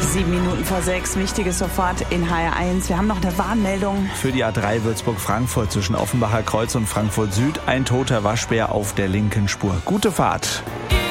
7:07. Wichtiges sofort in HR1. Wir haben noch eine Warnmeldung. Für die A3 Würzburg-Frankfurt zwischen Offenbacher Kreuz und Frankfurt Süd ein toter Waschbär auf der linken Spur. Gute Fahrt.